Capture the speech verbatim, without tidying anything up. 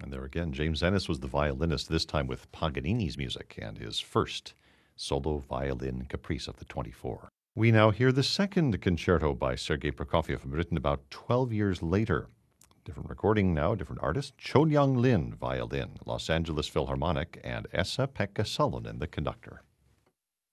And there again, James Ennis was the violinist, this time with Paganini's music and his first solo violin caprice of the twenty-four. We now hear the second concerto by Sergei Prokofiev, written about twelve years later. Different recording now, different artist. Cho Young Lin, violin, Los Angeles Philharmonic, and Esa-Pekka Salonen, the conductor.